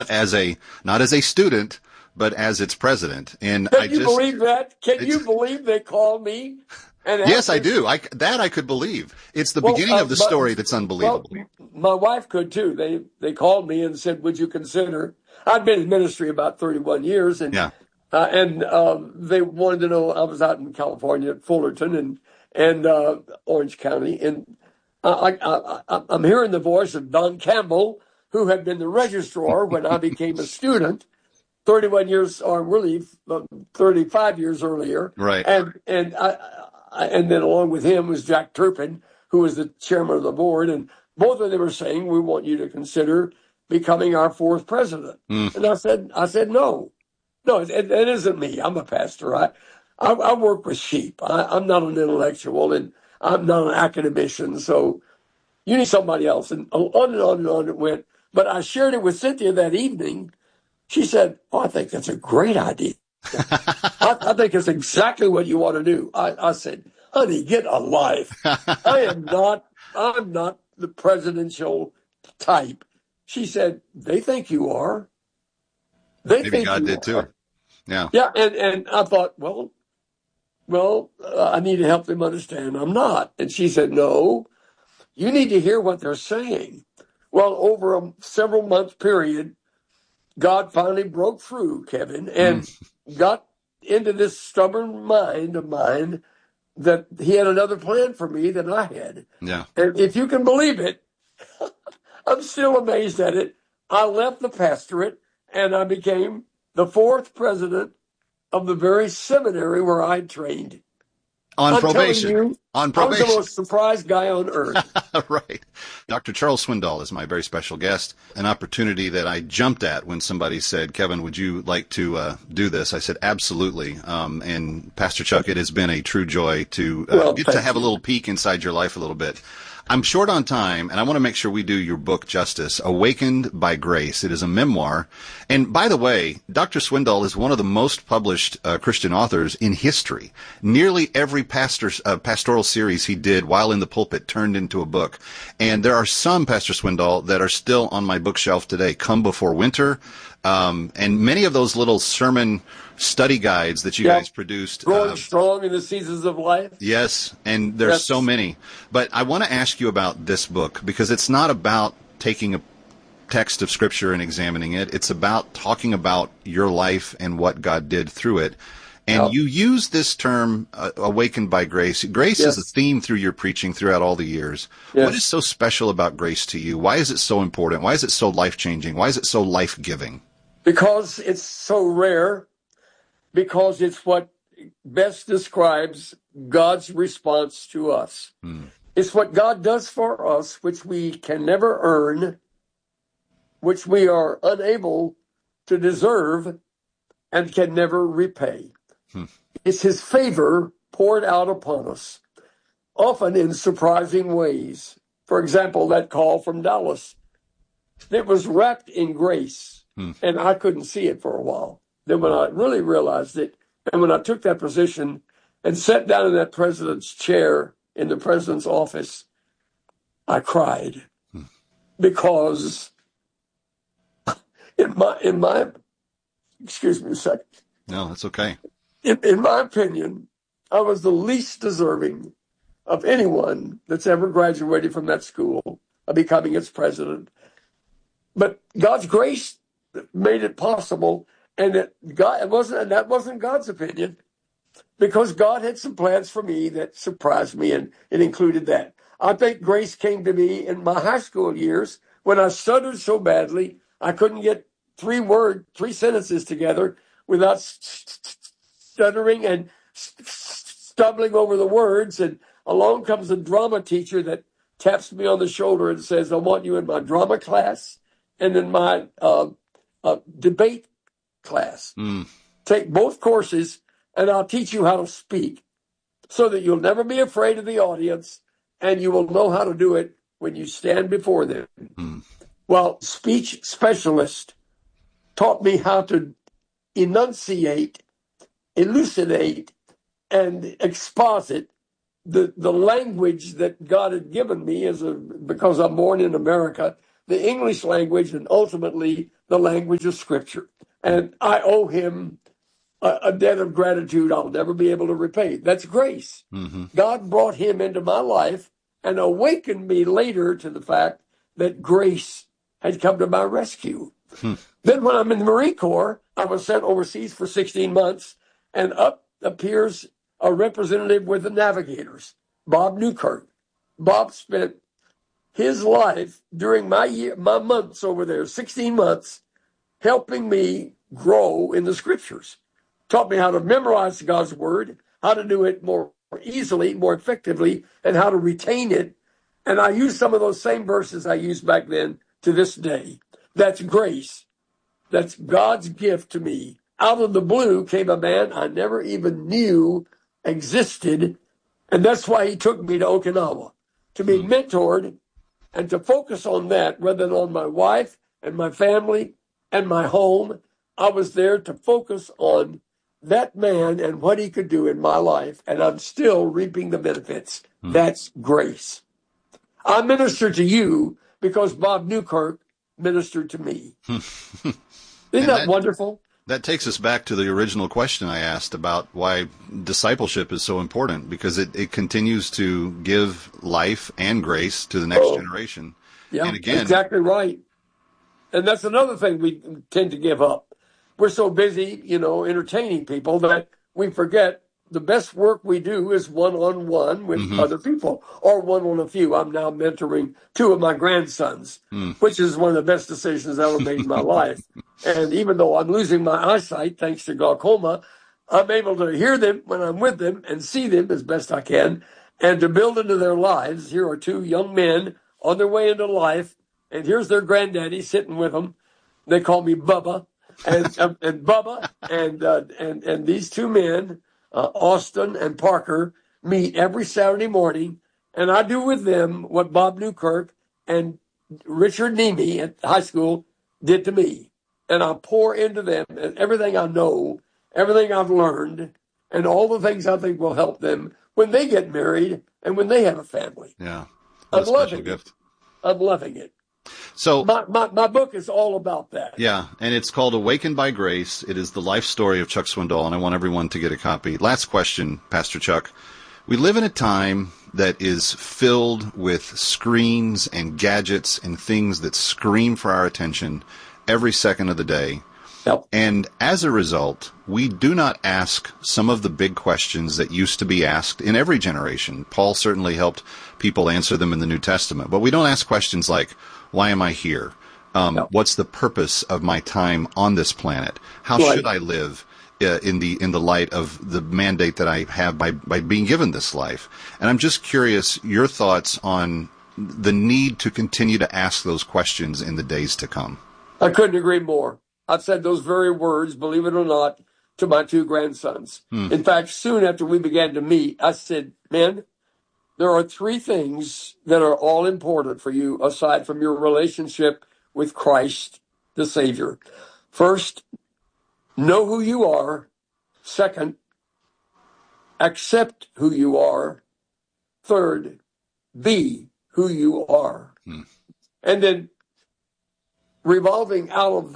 not as a student, but as its president. And Can you believe that? Can you believe they called me? And yes, I do. I could believe. It's the beginning of the story that's unbelievable. Well, my wife could too. They called me and said, "Would you consider?" I'd been in ministry about 31 years, and Yeah. They wanted to know. I was out in California at Fullerton and Orange County, and I'm hearing the voice of Don Campbell, who had been the registrar when I became a student 31 years, or really 35 years earlier. Right. And then along with him was Jack Turpin, who was the chairman of the board, and both of them were saying, "We want you to consider becoming our fourth president." And I said, no, it isn't me. I'm a pastor. I work with sheep. I'm not an intellectual, and I'm not an academician. So you need somebody else. And on and on and on it went. But I shared it with Cynthia that evening. She said, "Oh, I think that's a great idea. I think it's exactly what you want to do." I said, "Honey, get a life. I'm not the presidential type." She said, "They think you are. Maybe God did too." Yeah. Yeah. And I thought, well, I need to help them understand I'm not. And she said, "No, you need to hear what they're saying." Well, over a several month period, God finally broke through, Kevin, and got into this stubborn mind of mine that he had another plan for me than I had. Yeah. And if you can believe it, I'm still amazed at it. I left the pastorate and I became the fourth president of the very seminary where I trained. On I'm probation. telling you, On probation. I was the most surprised guy on earth. Right. Dr. Charles Swindoll is my very special guest. An opportunity that I jumped at when somebody said, "Kevin, would you like to do this?" I said, "Absolutely." And Pastor Chuck, it has been a true joy to get to have a little peek inside your life a little bit. I'm short on time, and I want to make sure we do your book justice. Awakened by Grace. It is a memoir. And by the way, Dr. Swindoll is one of the most published Christian authors in history. Nearly every pastoral series he did while in the pulpit turned into a book. And there are some, Pastor Swindoll, that are still on my bookshelf today. Come Before Winter. And many of those little sermon study guides that you guys produced. Growing Strong in the Seasons of Life. Yes, and there's so many. But I want to ask you about this book, because it's not about taking a text of Scripture and examining it. It's about talking about your life and what God did through it. And you use this term, awakened by grace. Grace is a theme through your preaching throughout all the years. Yes. What is so special about grace to you? Why is it so important? Why is it so life-changing? Why is it so life-giving? Because it's so rare. Because it's what best describes God's response to us. It's what God does for us, which we can never earn, which we are unable to deserve, and can never repay. It's his favor poured out upon us, often in surprising ways. For example, that call from Dallas. It was wrapped in grace, and I couldn't see it for a while. Then when I really realized it, and when I took that position and sat down in that president's chair in the president's office, I cried. Because in my excuse me a second. No, that's okay. In my opinion, I was the least deserving of anyone that's ever graduated from that school of becoming its president. But God's grace made it possible. And that wasn't God's opinion, because God had some plans for me that surprised me, and it included that. I think grace came to me in my high school years when I stuttered so badly I couldn't get three sentences together without stuttering and stumbling over the words. And along comes a drama teacher that taps me on the shoulder and says, "I want you in my drama class and in my debate class. Take both courses, and I'll teach you how to speak so that you'll never be afraid of the audience, and you will know how to do it when you stand before them." Well, speech specialist taught me how to enunciate, elucidate, and exposit the language that God had given me because I'm born in America, the English language, and ultimately the language of Scripture. And I owe him a debt of gratitude I'll never be able to repay. That's grace. Mm-hmm. God brought him into my life and awakened me later to the fact that grace had come to my rescue. Then when I'm in the Marine Corps, I was sent overseas for 16 months, and up appears a representative with the Navigators, Bob Newkirk. Bob spent his life during my months over there, 16 months, helping me grow in the Scriptures. Taught me how to memorize God's Word, how to do it more easily, more effectively, and how to retain it. And I use some of those same verses I used back then to this day. That's grace. That's God's gift to me. Out of the blue came a man I never even knew existed, and that's why he took me to Okinawa, to be mentored and to focus on that rather than on my wife and my family and my home. I was there to focus on that man and what he could do in my life, and I'm still reaping the benefits. That's grace. I minister to you because Bob Newkirk ministered to me. Isn't that wonderful? That takes us back to the original question I asked about why discipleship is so important, because it continues to give life and grace to the next generation. Yeah, and again, exactly right. And that's another thing we tend to give up. We're so busy, entertaining people that we forget the best work we do is one-on-one with other people, or one on a few. I'm now mentoring 2 of my grandsons, which is one of the best decisions I ever made in my life. And even though I'm losing my eyesight thanks to glaucoma, I'm able to hear them when I'm with them and see them as best I can, and to build into their lives. Here are 2 young men on their way into life, and here's their granddaddy sitting with them. They call me Bubba, and Bubba and these 2 men, Austin and Parker, meet every Saturday morning, and I do with them what Bob Newkirk and Richard Nemi at high school did to me. And I pour into them and everything I know, everything I've learned, and all the things I think will help them when they get married and when they have a family. Yeah, I'm loving it. I'm loving it. So my book is all about that. Yeah, and it's called Awakened by Grace. It is the life story of Chuck Swindoll, and I want everyone to get a copy. Last question, Pastor Chuck. We live in a time that is filled with screens and gadgets and things that scream for our attention every second of the day. Yep. And as a result, we do not ask some of the big questions that used to be asked in every generation. Paul certainly helped people answer them in the New Testament, but we don't ask questions like, why am I here? What's the purpose of my time on this planet? How should I live in the light of the mandate that I have by being given this life? And I'm just curious, your thoughts on the need to continue to ask those questions in the days to come. I couldn't agree more. I've said those very words, believe it or not, to my 2 grandsons. In fact, soon after we began to meet, I said, men, there are 3 things that are all important for you aside from your relationship with Christ, the Savior. First, know who you are. Second, accept who you are. Third, be who you are. And then evolving out of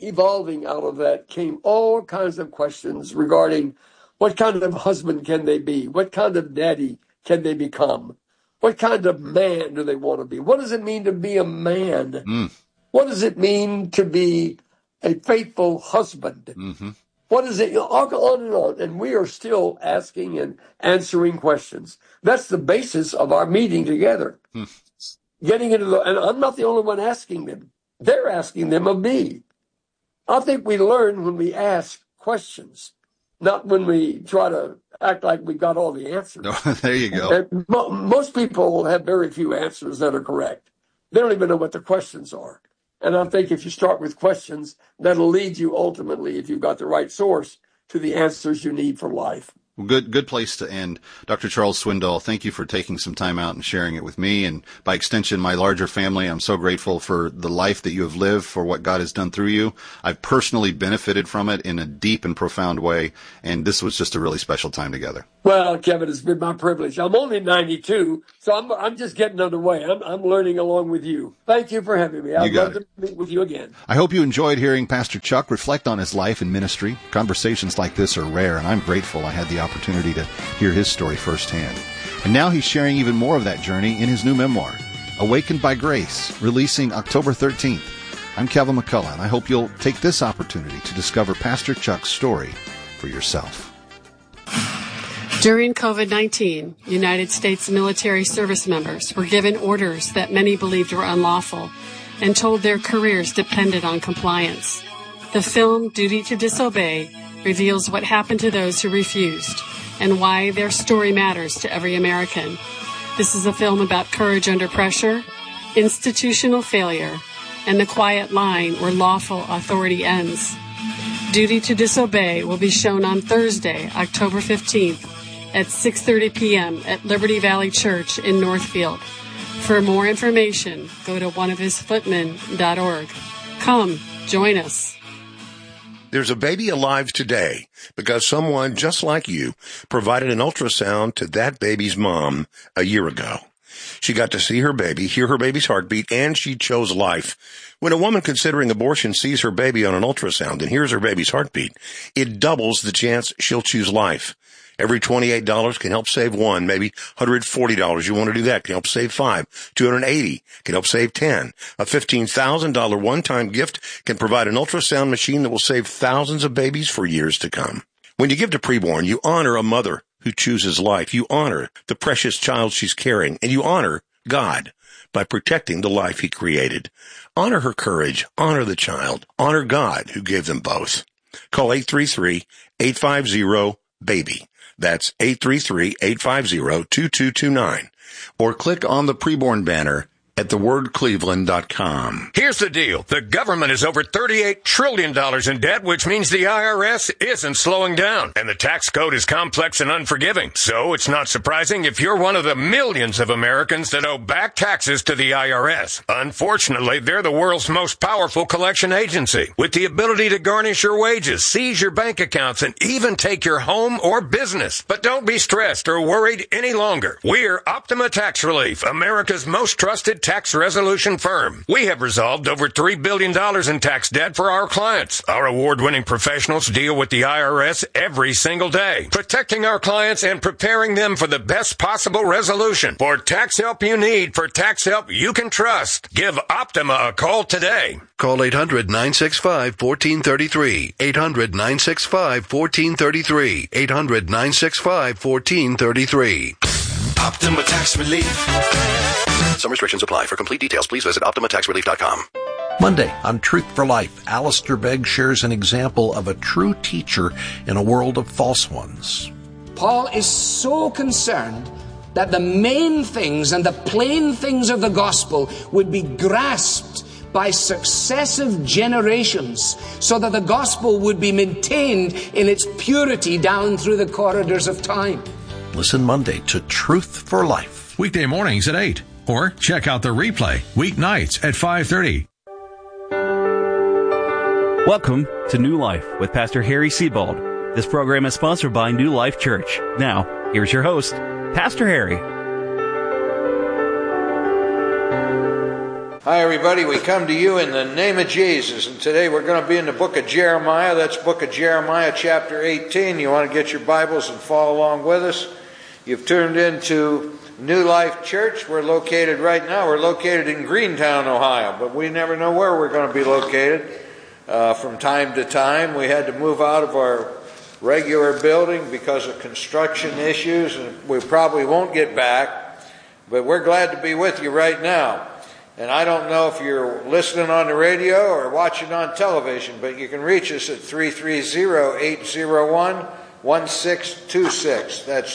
that came all kinds of questions regarding what kind of husband can they be? What kind of daddy can they become? What kind of man do they want to be? What does it mean to be a man? What does it mean to be a faithful husband? What is it? On and on. And we are still asking and answering questions. That's the basis of our meeting together. Getting into and I'm not the only one asking them. They're asking them of me. I think we learn when we ask questions, not when we try to act like we got all the answers. There you go. And most people have very few answers that are correct. They don't even know what the questions are. And I think if you start with questions, that'll lead you ultimately, if you've got the right source, to the answers you need for life. Well, good place to end. Dr. Charles Swindoll, thank you for taking some time out and sharing it with me, and by extension, my larger family. I'm so grateful for the life that you have lived, for what God has done through you. I've personally benefited from it in a deep and profound way, and this was just a really special time together. Well, Kevin, it's been my privilege. I'm only 92, so I'm just getting underway. I'm learning along with you. Thank you for having me. I'd love to meet with you again. I hope you enjoyed hearing Pastor Chuck reflect on his life and ministry. Conversations like this are rare, and I'm grateful I had the opportunity to hear his story firsthand. And now he's sharing even more of that journey in his new memoir, Awakened by Grace, releasing October 13th. I'm Kevin McCullough, and I hope you'll take this opportunity to discover Pastor Chuck's story for yourself. During COVID-19, United States military service members were given orders that many believed were unlawful and told their careers depended on compliance. The film Duty to Disobey reveals what happened to those who refused and why their story matters to every American. This is a film about courage under pressure, institutional failure, and the quiet line where lawful authority ends. Duty to Disobey will be shown on Thursday, October 15th at 6:30 p.m. at Liberty Valley Church in Northfield. For more information, go to oneofhisfootmen.org. Come, join us. There's a baby alive today because someone just like you provided an ultrasound to that baby's mom a year ago. She got to see her baby, hear her baby's heartbeat, and she chose life. When a woman considering abortion sees her baby on an ultrasound and hears her baby's heartbeat, it doubles the chance she'll choose life. Every $28 can help save one, maybe $140. You want to do that, can help save $5. $280 can help save $10. A $15,000 one-time gift can provide an ultrasound machine that will save thousands of babies for years to come. When you give to Preborn, you honor a mother who chooses life. You honor the precious child she's carrying, and you honor God by protecting the life he created. Honor her courage, honor the child, honor God who gave them both. Call 833-850-BABY. That's 833-850-2229. Or click on the Preborn banner at thewordcleveland.com. Here's the deal. The government is over $38 trillion in debt, which means the IRS isn't slowing down. And the tax code is complex and unforgiving. So it's not surprising if you're one of the millions of Americans that owe back taxes to the IRS. Unfortunately, they're the world's most powerful collection agency, with the ability to garnish your wages, seize your bank accounts, and even take your home or business. But don't be stressed or worried any longer. We're Optima Tax Relief, America's most trusted tax resolution firm. We have resolved over $3 billion in tax debt for our clients. Our award-winning professionals deal with the IRS every single day, protecting our clients and preparing them for the best possible resolution. For tax help you need, for tax help you can trust, give Optima a call today. Call 800-965-1433. 800-965-1433. 800-965-1433. Optima Tax Relief. Some restrictions apply. For complete details, please visit OptimaTaxRelief.com. Monday on Truth for Life, Alistair Begg shares an example of a true teacher in a world of false ones. Paul is so concerned that the main things and the plain things of the gospel would be grasped by successive generations so that the gospel would be maintained in its purity down through the corridors of time. Listen Monday to Truth for Life. Weekday mornings at 8. Or check out the replay weeknights at 5:30. Welcome to New Life with Pastor Harry Sebald. This program is sponsored by New Life Church. Now, here's your host, Pastor Harry. Hi, everybody. We come to you in the name of Jesus. And today we're going to be in the book of Jeremiah. That's book of Jeremiah, chapter 18. You want to get your Bibles and follow along with us. You've tuned into New Life Church. We're located in Greentown, Ohio, but we never know where we're going to be located. From time to time, we had to move out of our regular building because of construction issues, and we probably won't get back, but we're glad to be with you right now. And I don't know if you're listening on the radio or watching on television, but you can reach us at 330-801-1626. That's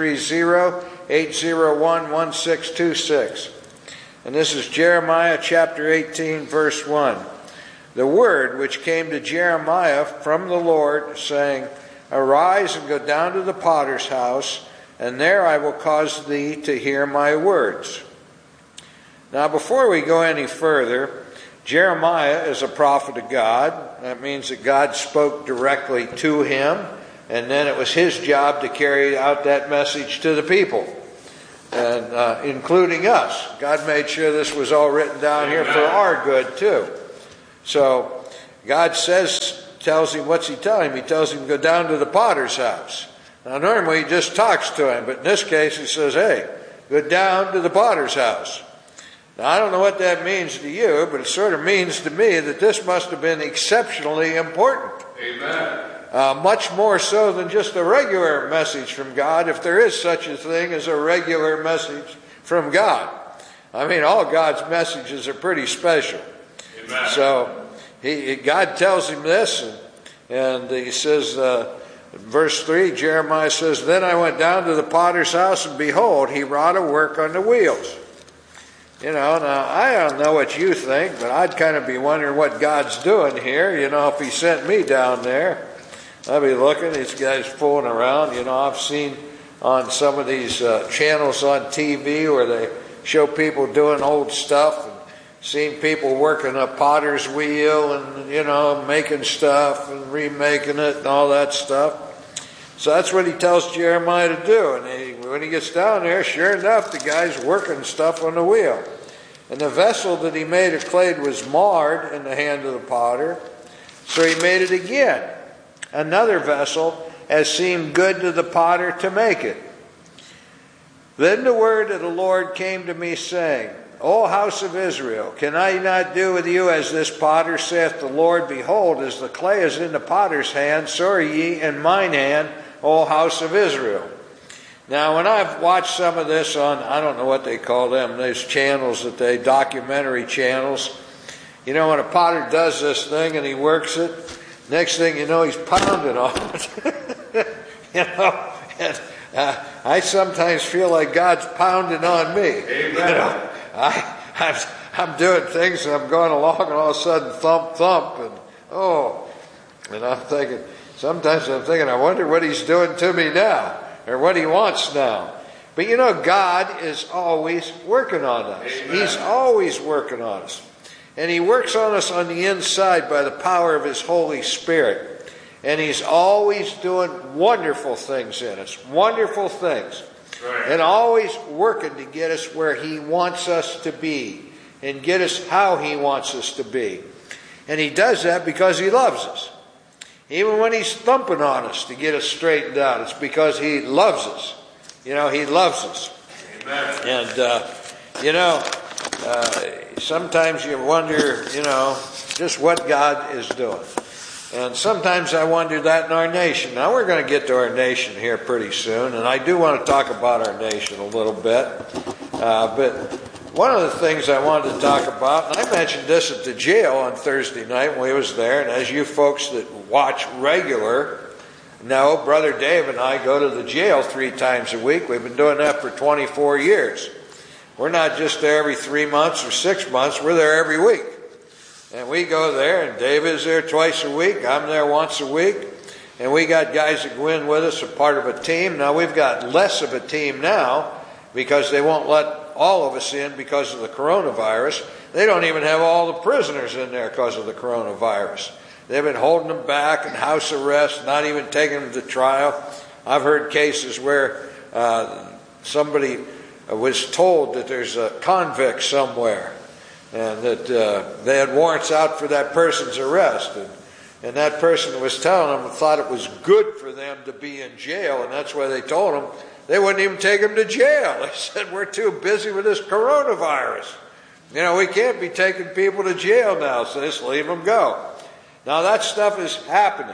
330-801-1626. And this is Jeremiah chapter 18, verse 1. The word which came to Jeremiah from the Lord, saying, Arise and go down to the potter's house, and there I will cause thee to hear my words. Now, before we go any further, Jeremiah is a prophet of God. That means that God spoke directly to him, and then it was his job to carry out that message to the people, and including us. God made sure this was all written down here for our good, too. So, God tells him, what's he telling him? He tells him to go down to the potter's house. Now, normally he just talks to him, but in this case he says, hey, go down to the potter's house. Now, I don't know what that means to you, but it sort of means to me that this must have been exceptionally important. Amen. Much more so than just a regular message from God, if there is such a thing as a regular message from God. I mean, all God's messages are pretty special. Amen. So, God tells him this, and he says, verse 3, Jeremiah says, Then I went down to the potter's house, and behold, he wrought a work on the wheels. You know, now, I don't know what you think, but I'd kind of be wondering what God's doing here. You know, if he sent me down there, I'd be looking, these guys fooling around. You know, I've seen on some of these channels on TV where they show people doing old stuff, and seen people working a potter's wheel and, you know, making stuff and remaking it and all that stuff. So that's what he tells Jeremiah to do. And when he gets down there, sure enough, the guy's working stuff on the wheel. And the vessel that he made of clay was marred in the hand of the potter. So he made it again. Another vessel as seemed good to the potter to make it. Then the word of the Lord came to me, saying, O house of Israel, can I not do with you as this potter, saith the Lord? Behold, as the clay is in the potter's hand, so are ye in mine hand, O house of Israel. Now, when I've watched some of this on, I don't know what they call them, those channels documentary channels. You know, when a potter does this thing and he works it, next thing you know, he's pounding on it. You know, and I sometimes feel like God's pounding on me. Amen. You know, I'm doing things and I'm going along and all of a sudden thump, thump, and I'm thinking, sometimes I'm thinking, I wonder what he's doing to me now, or what he wants now. But you know, God is always working on us. Amen. He's always working on us. And he works on us on the inside by the power of his Holy Spirit. And he's always doing wonderful things in us. Wonderful things. Right. And always working to get us where he wants us to be. And get us how he wants us to be. And he does that because he loves us. Even when he's thumping on us to get us straightened out, it's because he loves us. You know, he loves us. Amen. And, you know, sometimes you wonder, you know, just what God is doing. And sometimes I wonder that in our nation. Now, we're going to get to our nation here pretty soon, and I do want to talk about our nation a little bit. But one of the things I wanted to talk about, and I mentioned this at the jail on Thursday night when we was there, and as you folks that watch regular know, Brother Dave and I go to the jail 3 times a week. We've been doing that for 24 years. We're not just there every 3 months or 6 months. We're there every week. And we go there, and Dave is there twice a week. I'm there once a week. And we got guys that go in with us, a part of a team. Now, we've got less of a team now because they won't let all of us in because of the coronavirus. They don't even have all the prisoners in there because of the coronavirus. They've been holding them back in house arrest, not even taking them to trial. I've heard cases where somebody was told that there's a convict somewhere and that they had warrants out for that person's arrest. And that person was telling them thought it was good for them to be in jail, and that's why they told them they wouldn't even take them to jail. They said, we're too busy with this coronavirus. You know, we can't be taking people to jail now, so just leave them go. Now, that stuff is happening.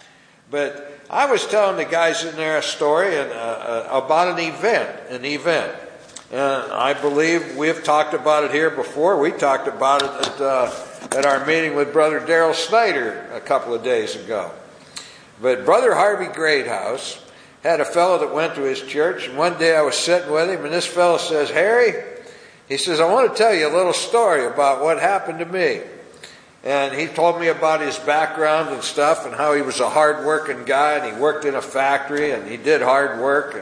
But I was telling the guys in there a story about an event. And I believe we've talked about it here before. We talked about it at our meeting with Brother Darrell Snyder a couple of days ago. But Brother Harvey Greathouse had a fellow that went to his church, and one day I was sitting with him, and this fellow says, Harry, he says, I want to tell you a little story about what happened to me. And he told me about his background and stuff and how he was a hard-working guy, and he worked in a factory, and he did hard work.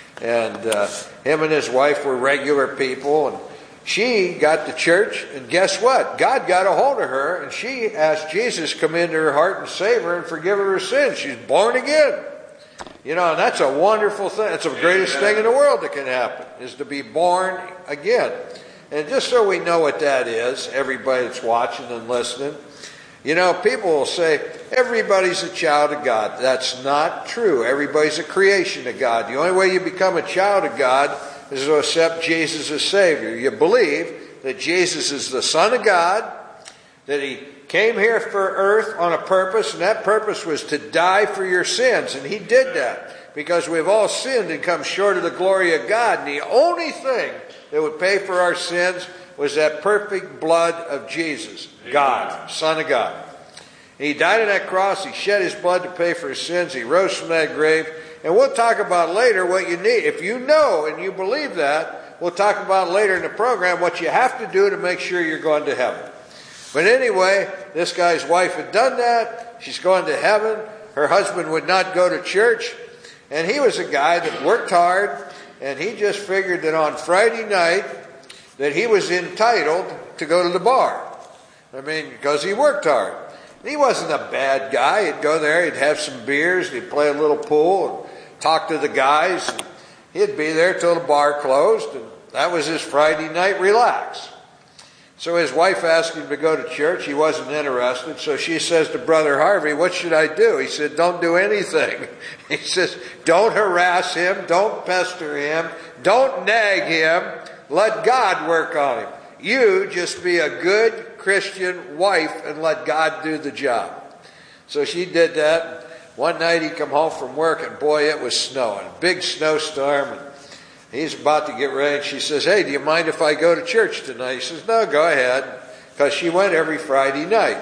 And him and his wife were regular people. And she got to church, and guess what? God got a hold of her, and she asked Jesus to come into her heart and save her and forgive her sins. She's born again. You know, and that's a wonderful thing. It's the greatest thing in the world that can happen, is to be born again. And just so we know what that is, everybody that's watching and listening, you know, people will say, everybody's a child of God. That's not true. Everybody's a creation of God. The only way you become a child of God is to accept Jesus as Savior. You believe that Jesus is the Son of God, that He came here for earth on a purpose, and that purpose was to die for your sins. And He did that because we've all sinned and come short of the glory of God. And the only thing that would pay for our sins was that perfect blood of Jesus, God, Son of God. And He died on that cross. He shed His blood to pay for His sins. He rose from that grave. And we'll talk about later what you need. If you know and you believe that, we'll talk about later in the program what you have to do to make sure you're going to heaven. But anyway, this guy's wife had done that. She's going to heaven. Her husband would not go to church. And he was a guy that worked hard. And he just figured that on Friday night that he was entitled to go to the bar. I mean, because he worked hard. And he wasn't a bad guy. He'd go there, he'd have some beers, he'd play a little pool, and talk to the guys. And he'd be there till the bar closed, and that was his Friday night relax. So his wife asked him to go to church. He wasn't interested. So she says to Brother Harvey, what should I do? He said, don't do anything. He says, don't harass him. Don't pester him. Don't nag him. Let God work on him. You just be a good Christian wife and let God do the job. So she did that. One night he come home from work, and boy, it was snowing. A big snowstorm. And he's about to get ready, and she says, hey, do you mind if I go to church tonight? He says, no, go ahead, because she went every Friday night.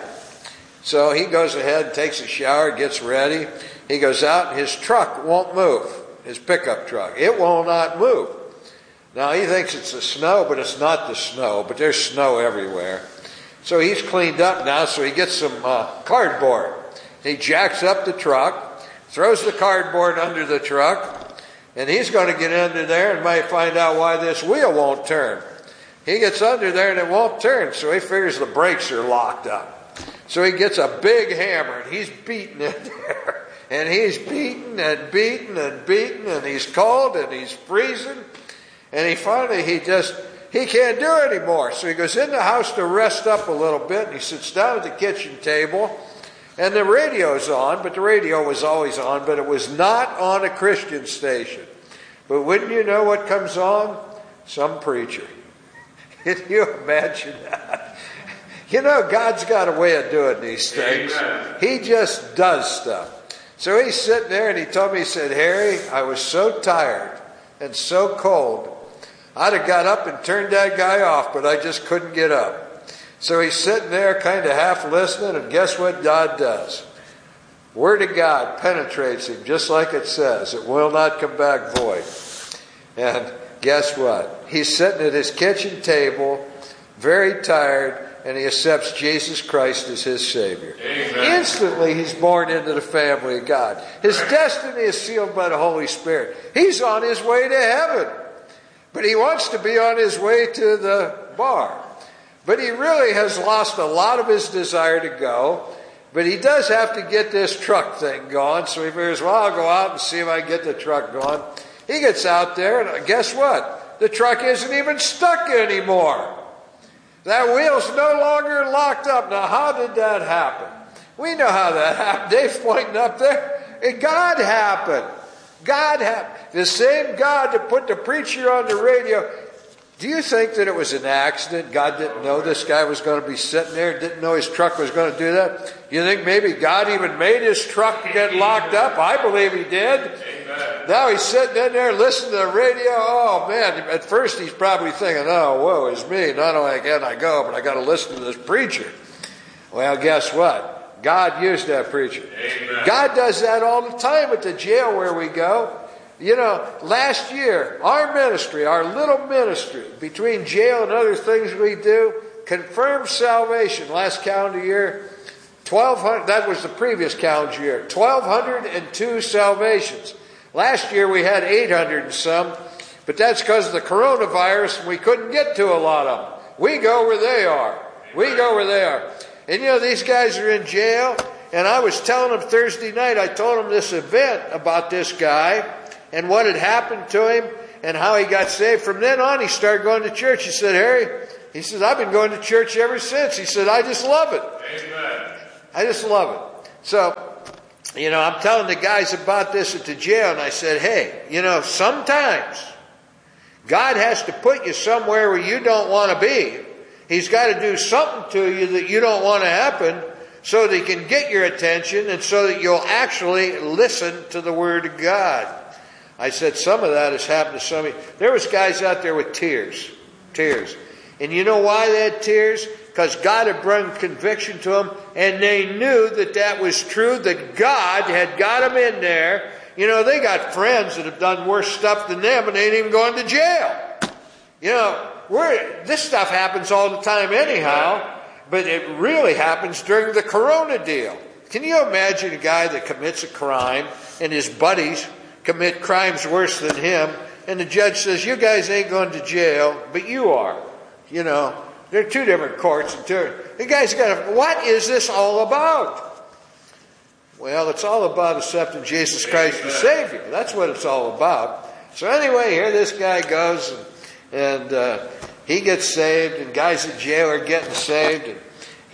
So he goes ahead and takes a shower, gets ready. He goes out, and his truck won't move, his pickup truck. It will not move. Now, he thinks it's the snow, but it's not the snow, but there's snow everywhere. So he's cleaned up now, so he gets some cardboard. He jacks up the truck, throws the cardboard under the truck, and he's going to get under there and might find out why this wheel won't turn. He gets under there and it won't turn, so he figures the brakes are locked up. So he gets a big hammer and he's beating it there. And he's beating and beating and beating, and he's cold and he's freezing. And he finally, he can't do it anymore. So he goes in the house to rest up a little bit, and he sits down at the kitchen table, and the radio's on, but the radio was always on, but it was not on a Christian station. But wouldn't you know what comes on? Some preacher. Can you imagine that? You know, God's got a way of doing these things. Amen. He just does stuff. So he's sitting there, and he told me, he said, Harry, I was so tired and so cold, I'd have got up and turned that guy off, but I just couldn't get up. So he's sitting there kind of half listening, and guess what God does? Word of God penetrates him, just like it says. It will not come back void. And guess what? He's sitting at his kitchen table, very tired, and he accepts Jesus Christ as his Savior. Amen. Instantly, he's born into the family of God. His destiny is sealed by the Holy Spirit. He's on his way to heaven. But he wants to be on his way to the bar. But he really has lost a lot of his desire to go. But he does have to get this truck thing going. So he figures, well, I'll go out and see if I can get the truck going. He gets out there, and guess what? The truck isn't even stuck anymore. That wheel's no longer locked up. Now, how did that happen? We know how that happened. Dave's pointing up there. God happened. God happened. The same God that put the preacher on the radio. Do you think that it was an accident? God didn't know this guy was going to be sitting there, didn't know his truck was going to do that? You think maybe God even made his truck get locked up? I believe he did. Amen. Now he's sitting in there listening to the radio. Oh, man, at first he's probably thinking, oh, woe is me. Not only can I go, but I got to listen to this preacher. Well, guess what? God used that preacher. Amen. God does that all the time at the jail where we go. You know, last year, our ministry, our little ministry, between jail and other things we do, confirmed salvation. Last calendar year, 1,200, that was the previous calendar year, 1,202 salvations. Last year we had 800 and some, but that's because of the coronavirus and we couldn't get to a lot of them. We go where they are. We go where they are. And you know, these guys are in jail, and I was telling them Thursday night, I told them this event about this guy and what had happened to him and how he got saved. From then on, he started going to church. He said, Harry, he says, I've been going to church ever since. He said, I just love it. Amen. I just love it. So, you know, I'm telling the guys about this at the jail, and I said, hey, you know, sometimes God has to put you somewhere where you don't want to be. He's got to do something to you that you don't want to happen so that he can get your attention and so that you'll actually listen to the Word of God. I said some of that has happened to some of you. There was guys out there with tears. And you know why they had tears? Because God had brought conviction to them, and they knew that that was true, that God had got them in there. You know, they got friends that have done worse stuff than them, and they ain't even going to jail. You know, this stuff happens all the time anyhow, but it really happens during the corona deal. Can you imagine a guy that commits a crime, and his buddies commit crimes worse than him, and the judge says, you guys ain't going to jail, but you are. You know, they're two different courts. The guy's got to, what is this all about? Well, it's all about accepting Jesus Christ as Savior. That's what it's all about. So anyway, here this guy goes, and he gets saved, and guys in jail are getting saved. And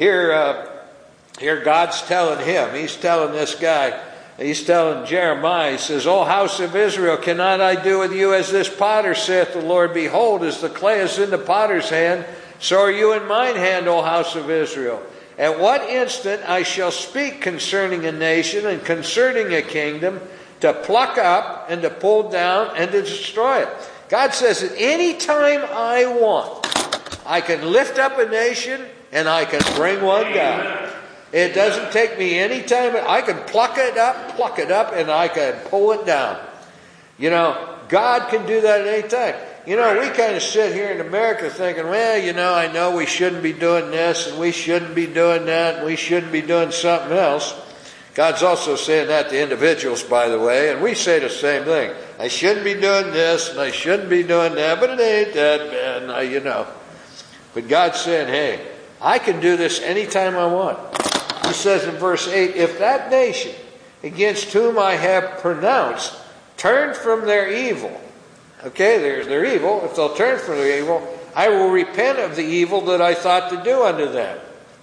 here God's telling him, he's telling this guy, he's telling Jeremiah, he says, O house of Israel, cannot I do with you as this potter, saith the Lord? Behold, as the clay is in the potter's hand, so are you in mine hand, O house of Israel. At what instant I shall speak concerning a nation and concerning a kingdom, to pluck up and to pull down and to destroy it. God says at any time I want, I can lift up a nation and I can bring one down. It doesn't take me any time. I can pluck it up, and I can pull it down. You know, God can do that at any time. You know, we kind of sit here in America thinking, well, you know, I know we shouldn't be doing this, and we shouldn't be doing that, and we shouldn't be doing something else. God's also saying that to individuals, by the way, and we say the same thing. I shouldn't be doing this, and I shouldn't be doing that, but it ain't that bad, you know. But God's saying, hey, I can do this anytime I want. He says in verse 8, if that nation against whom I have pronounced turn from their evil, okay, they're evil, if they'll turn from their evil, I will repent of the evil that I thought to do unto them.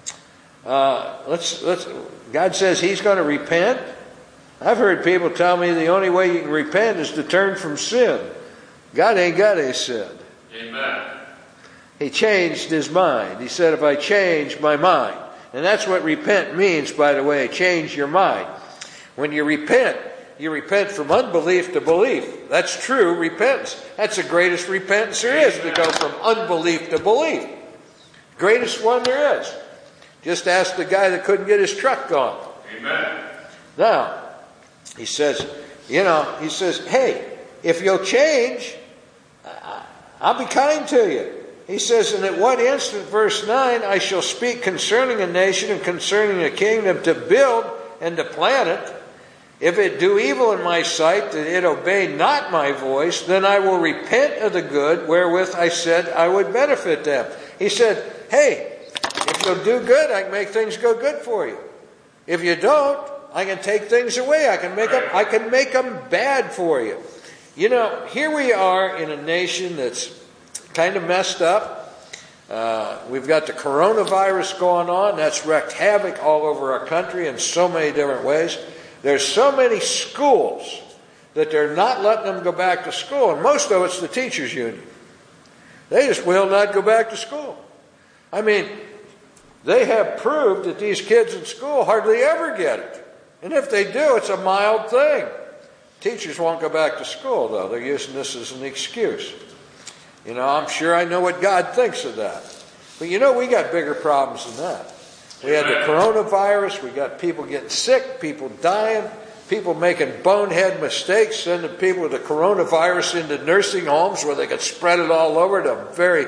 God says he's going to repent. I've heard people tell me the only way you can repent is to turn from sin. God ain't got any sin. Amen. He changed his mind. He said, if I change my mind. And that's what repent means, by the way, change your mind. When you repent from unbelief to belief. That's true repentance. That's the greatest repentance there is, to go from unbelief to belief. Greatest one there is. Just ask the guy that couldn't get his truck gone. Amen. Now, he says, hey, if you'll change, I'll be kind to you. He says, and at what instant, verse 9, I shall speak concerning a nation and concerning a kingdom to build and to plant it. If it do evil in my sight, that it obey not my voice, then I will repent of the good wherewith I said I would benefit them. He said, hey, if you'll do good, I can make things go good for you. If you don't, I can take things away. I can make them bad for you. You know, here we are in a nation that's kind of messed up. We've got the coronavirus going on. That's wreaked havoc all over our country in so many different ways. There's so many schools that they're not letting them go back to school. And most of it's the teachers' union. They just will not go back to school. I mean, they have proved that these kids in school hardly ever get it. And if they do, it's a mild thing. Teachers won't go back to school, though. They're using this as an excuse. You know, I'm sure I know what God thinks of that. But you know, we got bigger problems than that. We had the coronavirus. We got people getting sick, people dying, people making bonehead mistakes, sending people with the coronavirus into nursing homes where they could spread it all over to very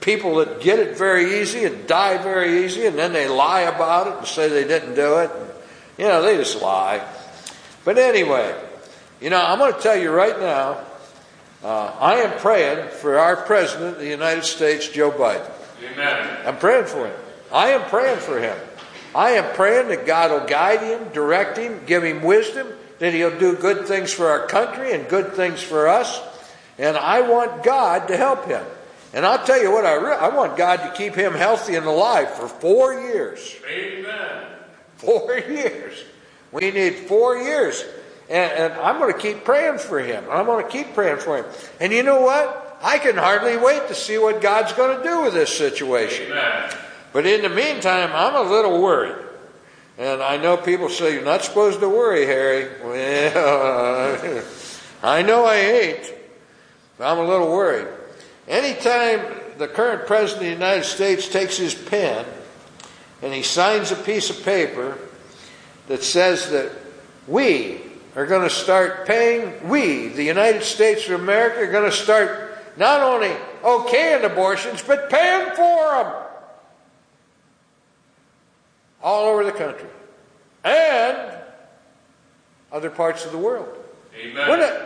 people that get it very easy and die very easy, and then they lie about it and say they didn't do it. You know, they just lie. But anyway, you know, I'm going to tell you right now, I am praying for our President of the United States, Joe Biden. Amen. I'm praying for him. I am praying for him. I am praying that God will guide him, direct him, give him wisdom, that he'll do good things for our country and good things for us. And I want God to help him. And I'll tell you what, I want God to keep him healthy and alive for 4 years. Amen. 4 years. We need 4 years. And I'm going to keep praying for him. I'm going to keep praying for him. And you know what? I can hardly wait to see what God's going to do with this situation. Amen. But in the meantime, I'm a little worried. And I know people say, you're not supposed to worry, Harry. Well, I know I ain't. But I'm a little worried. Anytime the current President of the United States takes his pen and he signs a piece of paper that says that we are going to start paying, we, the United States of America, are going to start not only okaying abortions, but paying for them all over the country and other parts of the world. Amen.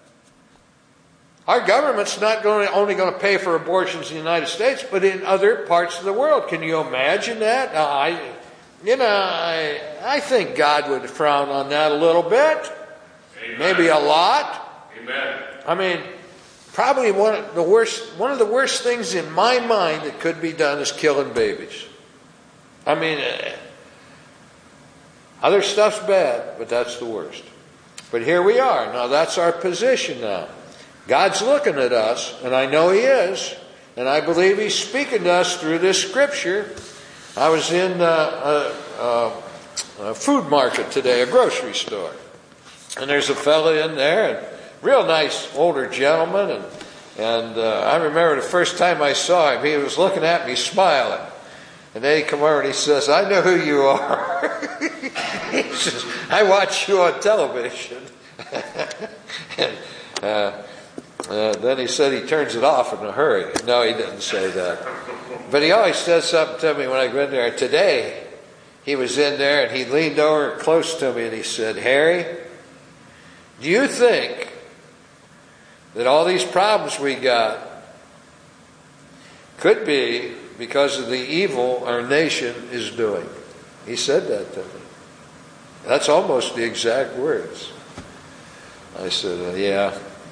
Our government's not only going to pay for abortions in the United States, but in other parts of the world. Can you imagine that? I think God would frown on that a little bit. Amen. Maybe a lot. Amen. I mean, probably one of the worst things in my mind that could be done is killing babies. I mean, other stuff's bad, but that's the worst. But here we are. Now that's our position now. God's looking at us, and I know He is, and I believe He's speaking to us through this scripture. I was in a food market today, a grocery store, and there's a fella in there, and real nice older gentleman, and I remember the first time I saw him, he was looking at me smiling, and then he come over and he says, "I know who you are." He says, "I watch you on television." And then he said he turns it off in a hurry. No, he didn't say that. But he always says something to me when I go in there. Today, he was in there and he leaned over close to me and he said, "Harry, do you think that all these problems we got could be because of the evil our nation is doing?" He said that to me. That's almost the exact words. I said, "Yeah."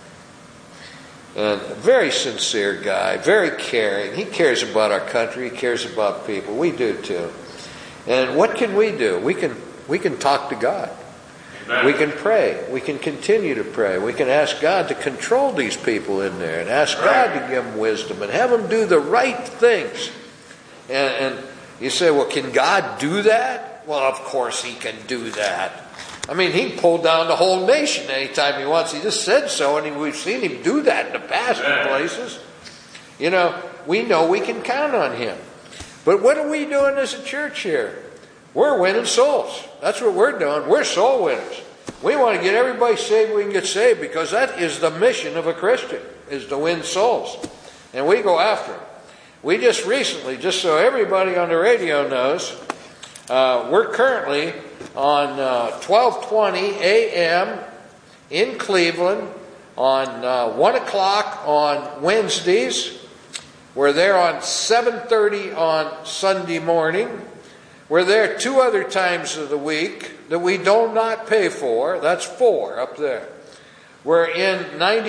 And a very sincere guy, very caring. He cares about our country. He cares about people. We do too. And what can we do? We can talk to God. Amen. We can pray. We can continue to pray. We can ask God to control these people in there and ask God to give them wisdom and have them do the right things. And you say, well, can God do that? Well, of course He can do that. I mean, he can pull down the whole nation anytime he wants. He just said so, and we've seen him do that in the past in places. You know we can count on him. But what are we doing as a church here? We're winning souls. That's what we're doing. We're soul winners. We want to get everybody saved we can get saved, because that is the mission of a Christian, is to win souls. And we go after them. We just recently, just so everybody on the radio knows, we're currently on 12:20 a.m. in Cleveland on 1 o'clock on Wednesdays. We're there on 7:30 on Sunday morning. We're there 2 other times of the week that we do not pay for. That's 4 up there. We're in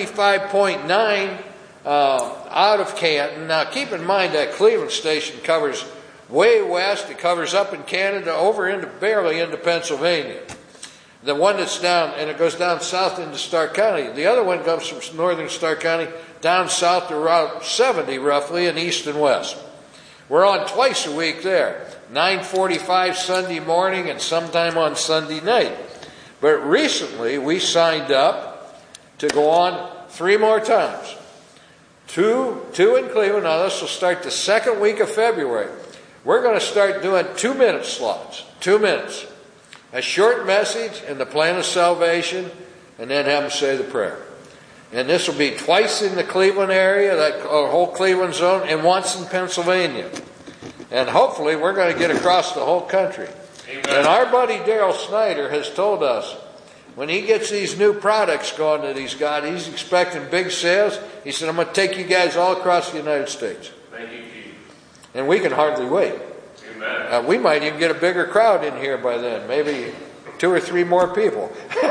95.9 out of Canton. Now keep in mind that Cleveland station covers way west. It covers up in Canada, over into barely into Pennsylvania. The one that's down, and it goes down south into Stark County. The other one comes from northern Stark County down south to Route 70 roughly, in east and west. We're on twice a week there, 9:45 Sunday morning and sometime on Sunday night. But recently we signed up to go on 3 more times. Two in Cleveland. Now this will start the second week of February. We're going to start doing 2-minute slots. 2 minutes. A short message and the plan of salvation, and then have them say the prayer. And this will be twice in the Cleveland area, that whole Cleveland zone, and once in Pennsylvania. And hopefully we're going to get across the whole country. Amen. And our buddy Daryl Snyder has told us, when he gets these new products going that he's got, he's expecting big sales. He said, I'm going to take you guys all across the United States. Thank you, Keith. And we can hardly wait. Amen. We might even get a bigger crowd in here by then. Maybe 2 or 3 more people.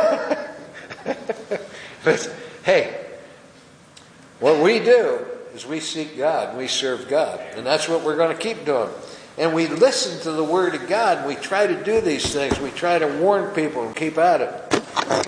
But hey, what we do is we seek God and we serve God. And that's what we're going to keep doing. And we listen to the Word of God. And we try to do these things. We try to warn people and keep at it.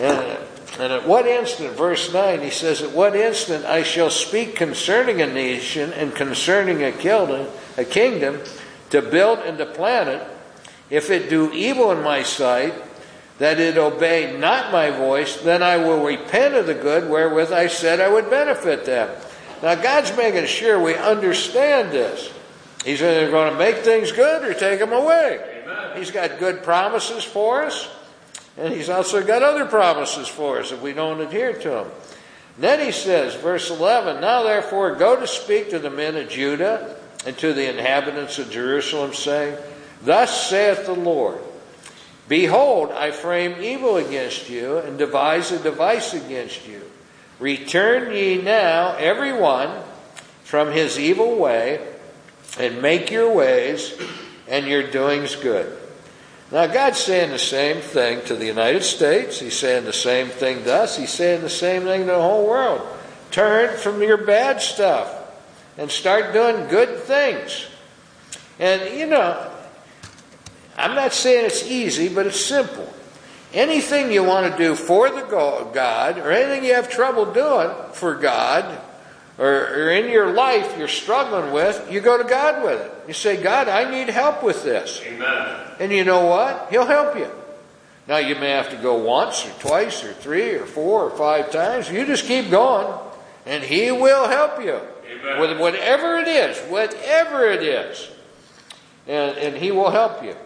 And at what instant, verse 9, he says, at what instant I shall speak concerning a nation and concerning a kingdom, to build and to plant it, if it do evil in my sight, that it obey not my voice, then I will repent of the good wherewith I said I would benefit them. Now God's making sure we understand this. He's either going to make things good or take them away. Amen. He's got good promises for us, and he's also got other promises for us if we don't adhere to them. Then he says, verse 11, now therefore go to speak to the men of Judah and to the inhabitants of Jerusalem, saying, thus saith the Lord, behold, I frame evil against you, and devise a device against you. Return ye now, every one, from his evil way, and make your ways and your doings good. Now, God's saying the same thing to the United States. He's saying the same thing to us. He's saying the same thing to the whole world. Turn from your bad stuff and start doing good things. And, you know, I'm not saying it's easy, but it's simple. Anything you want to do for the God, or anything you have trouble doing for God, or in your life you're struggling with, you go to God with it. You say, God, I need help with this. Amen. And you know what? He'll help you. Now you may have to go once or twice or 3 or 4 or 5 times. You just keep going, and he will help you. Amen. With whatever it is. Whatever it is. And he will help you.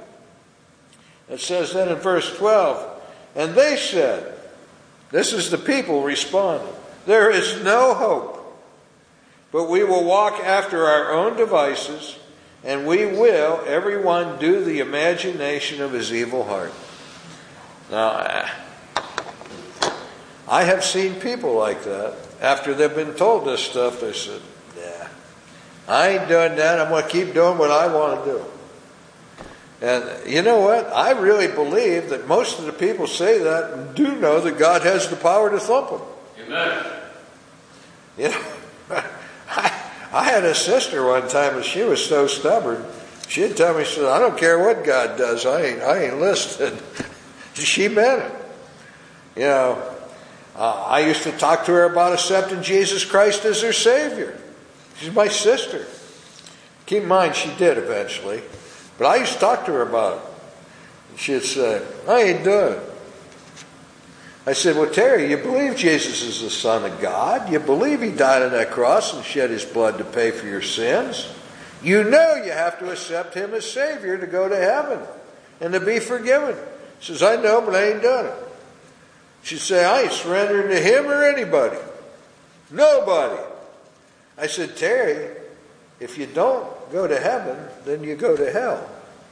It says then in verse 12, and they said, this is the people responding, there is no hope, but we will walk after our own devices, and we will, everyone, do the imagination of his evil heart. Now, I have seen people like that. After they've been told this stuff, they said, yeah, I ain't doing that. I'm going to keep doing what I want to do. And you know what? I really believe that most of the people say that and do know that God has the power to thump them. Amen. You know, I had a sister one time, and she was so stubborn. She'd tell me, she said, I don't care what God does. I ain't listening. She meant it. You know, I used to talk to her about accepting Jesus Christ as her Savior. She's my sister. Keep in mind, she did eventually. But I used to talk to her about it. And she'd say, I ain't doing it. I said, well, Terry, you believe Jesus is the Son of God. You believe he died on that cross and shed his blood to pay for your sins. You know you have to accept him as Savior to go to heaven and to be forgiven. She says, I know, but I ain't done it. She'd say, I ain't surrendering to him or anybody. Nobody. I said, Terry, if you don't go to heaven, then you go to hell.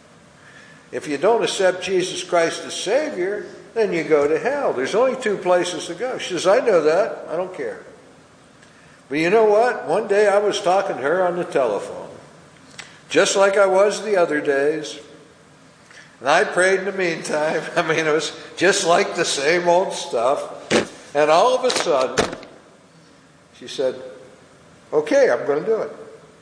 If you don't accept Jesus Christ as Savior, then you go to hell. There's only 2 places to go. She says, I know that. I don't care. But you know what? One day I was talking to her on the telephone, just like I was the other days. And I prayed in the meantime. I mean, it was just like the same old stuff. And all of a sudden, she said, okay, I'm going to do it.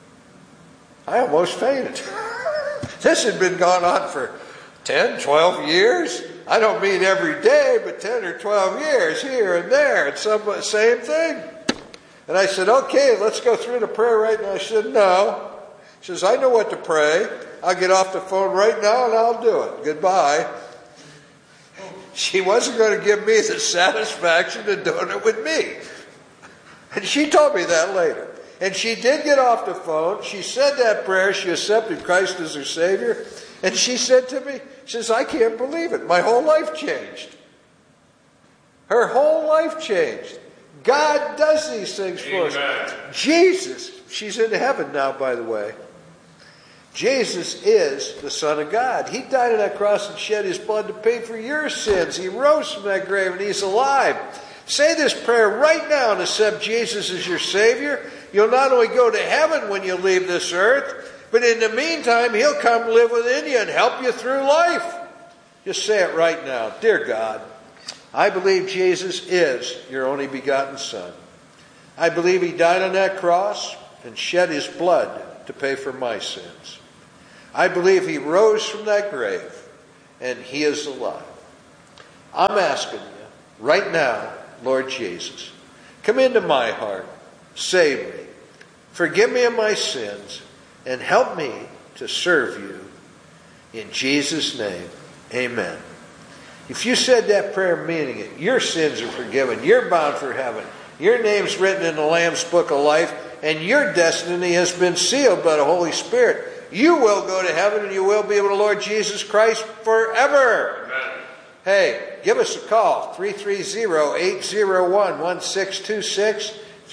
I almost fainted. This had been going on for 10, 12 years. I don't mean every day, but 10 or 12 years here and there. It's the same thing. And I said, okay, let's go through the prayer right now. She said, no. She says, I know what to pray. I'll get off the phone right now and I'll do it. Goodbye. She wasn't going to give me the satisfaction of doing it with me. And she told me that later. And she did get off the phone. She said that prayer. She accepted Christ as her Savior. And she said to me, she says, I can't believe it. My whole life changed. Her whole life changed. God does these things for us. Jesus, she's in heaven now, by the way. Jesus is the Son of God. He died on that cross and shed his blood to pay for your sins. He rose from that grave and he's alive. Say this prayer right now and accept Jesus as your Savior. You'll not only go to heaven when you leave this earth, but in the meantime, he'll come live within you and help you through life. Just say it right now. Dear God, I believe Jesus is your only begotten Son. I believe he died on that cross and shed his blood to pay for my sins. I believe he rose from that grave and he is alive. I'm asking you right now, Lord Jesus, come into my heart, save me, forgive me of my sins, and help me to serve you. In Jesus' name, amen. If you said that prayer meaning it, your sins are forgiven. You're bound for heaven. Your name's written in the Lamb's Book of Life, and your destiny has been sealed by the Holy Spirit. You will go to heaven, and you will be with the Lord Jesus Christ forever. Amen. Hey, give us a call, 330-801-1626,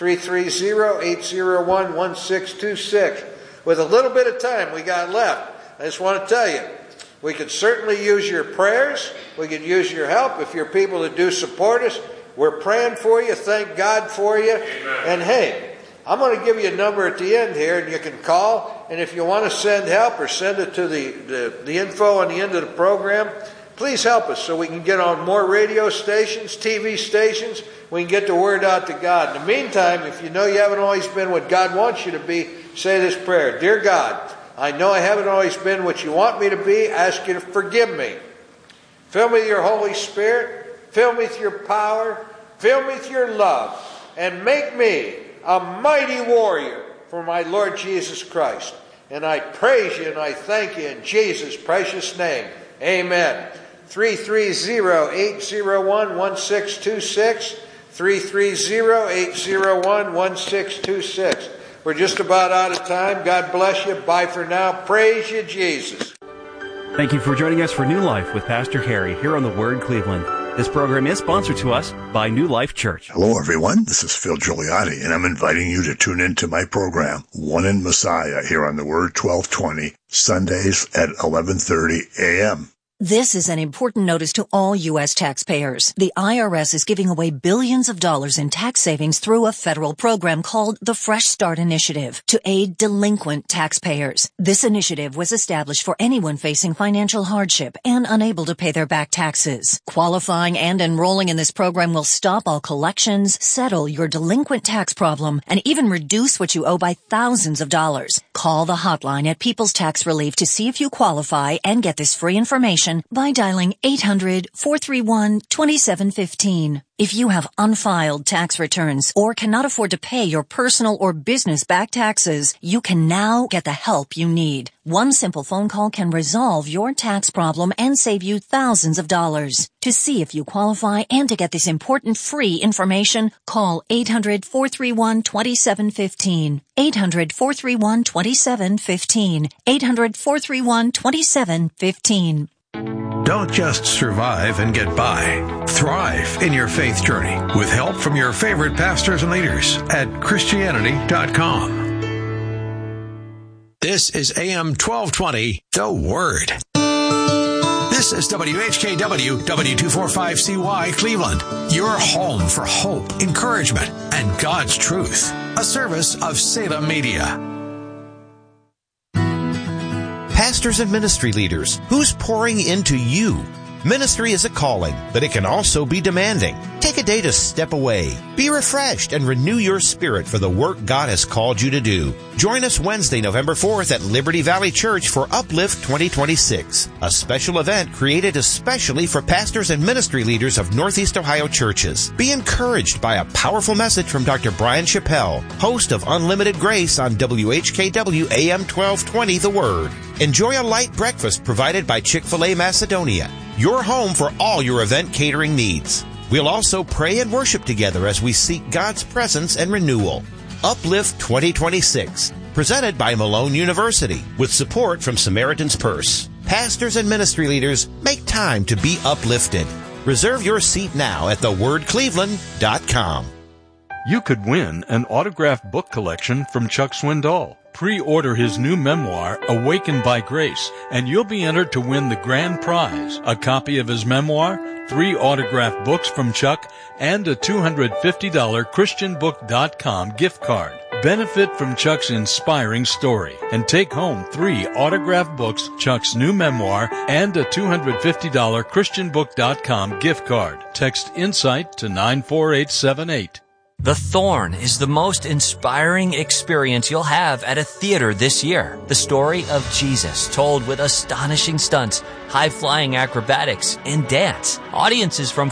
330-801-1626. With a little bit of time we got left, I just want to tell you, we could certainly use your prayers. We could use your help. If you're people that do support us, we're praying for you. Thank God for you. Amen. And hey, I'm going to give you a number at the end here, and you can call. And if you want to send help or send it to the info on the end of the program, please help us so we can get on more radio stations, TV stations. We can get the word out to God. In the meantime, if you know you haven't always been what God wants you to be, say this prayer. Dear God, I know I haven't always been what you want me to be. I ask you to forgive me. Fill me with your Holy Spirit. Fill me with your power. Fill me with your love. And make me a mighty warrior for my Lord Jesus Christ. And I praise you and I thank you in Jesus' precious name. Amen. 330-801-1626. 330-801-1626. We're just about out of time. God bless you. Bye for now. Praise you, Jesus. Thank you for joining us for New Life with Pastor Harry here on The Word Cleveland. This program is sponsored to us by New Life Church. Hello, everyone. This is Phil Giuliani, and I'm inviting you to tune in to my program, One in Messiah, here on The Word 1220, Sundays at 11:30 a.m. This is an important notice to all U.S. taxpayers. The IRS is giving away billions of dollars in tax savings through a federal program called the Fresh Start Initiative to aid delinquent taxpayers. This initiative was established for anyone facing financial hardship and unable to pay their back taxes. Qualifying and enrolling in this program will stop all collections, settle your delinquent tax problem, and even reduce what you owe by thousands of dollars. Call the hotline at People's Tax Relief to see if you qualify and get this free information by dialing 800-431-2715. If you have unfiled tax returns or cannot afford to pay your personal or business back taxes, you can now get the help you need. One simple phone call can resolve your tax problem and save you thousands of dollars. To see if you qualify and to get this important free information, call 800-431-2715. 800-431-2715. 800-431-2715. Don't just survive and get by. Thrive in your faith journey with help from your favorite pastors and leaders at Christianity.com. This is AM 1220, The Word. This is WHKW W245CY Cleveland, your home for hope, encouragement, and God's truth. A service of Salem Media. Pastors and ministry leaders, who's pouring into you? Ministry is a calling, but it can also be demanding. Take a day to step away, be refreshed, and renew your spirit for the work God has called you to do. Join us Wednesday, November 4th at Liberty Valley Church for Uplift 2026, a special event created especially for pastors and ministry leaders of Northeast Ohio churches. Be encouraged by a powerful message from Dr. Brian Chappell, host of Unlimited Grace on WHKW AM 1220 The Word. Enjoy a light breakfast provided by Chick-fil-A Macedonia, your home for all your event catering needs. We'll also pray and worship together as we seek God's presence and renewal. Uplift 2026, presented by Malone University, with support from Samaritan's Purse. Pastors and ministry leaders, make time to be uplifted. Reserve your seat now at thewordcleveland.com. You could win an autographed book collection from Chuck Swindoll. Pre-order his new memoir, Awakened by Grace, and you'll be entered to win the grand prize, a copy of his memoir, 3 autographed books from Chuck, and a $250 ChristianBook.com gift card. Benefit from Chuck's inspiring story and take home 3 autographed books, Chuck's new memoir, and a $250 ChristianBook.com gift card. Text INSIGHT to 94878. The Thorn is the most inspiring experience you'll have at a theater this year. The story of Jesus told with astonishing stunts, high-flying acrobatics, and dance. Audiences from